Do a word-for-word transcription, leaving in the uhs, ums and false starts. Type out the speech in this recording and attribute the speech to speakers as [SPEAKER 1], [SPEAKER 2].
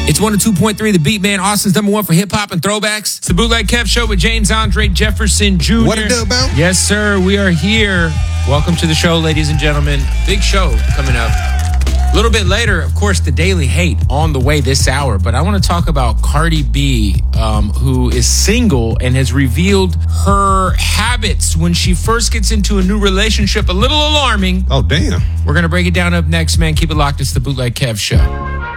[SPEAKER 1] It's one oh two point three, The Beat, man. Austin's number one for hip-hop and throwbacks. It's the Bootleg Kev Show with James Andre Jefferson Junior
[SPEAKER 2] What it do, about?
[SPEAKER 1] Yes, sir. We are here. Welcome to the show, ladies and gentlemen. Big show coming up. A little bit later, of course, the Daily Hate on the way this hour. But I want to talk about Cardi B, um, who is single and has revealed her habits when she first gets into a new relationship. A little alarming.
[SPEAKER 2] Oh, damn.
[SPEAKER 1] We're going to break it down up next, man. Keep it locked. It's the Bootleg Kev Show.